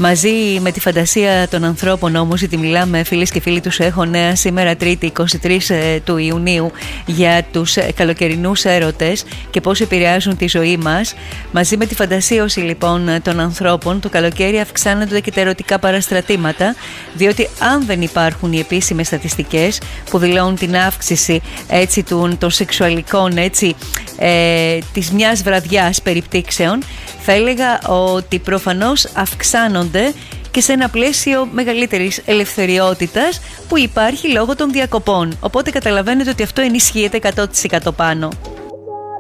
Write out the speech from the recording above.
Μαζί με τη φαντασία των ανθρώπων όμως, γιατί μιλάμε φίλες και φίλοι, τους έχω νέα σήμερα Τρίτη 23 του Ιουνίου για τους καλοκαιρινούς έρωτες και πώς επηρεάζουν τη ζωή μας. Μαζί με τη φαντασίωση λοιπόν των ανθρώπων, το καλοκαίρι αυξάνονται και τα ερωτικά παραστρατήματα, διότι αν δεν υπάρχουν οι επίσημες στατιστικές που δηλώνουν την αύξηση έτσι, των σεξουαλικών της μιας βραδιάς περιπτύξεων, θα έλεγα ότι προφανώς αυξάνονται και σε ένα πλαίσιο μεγαλύτερης ελευθεριότητας που υπάρχει λόγω των διακοπών. Οπότε καταλαβαίνετε ότι αυτό ενισχύεται 100% πάνω.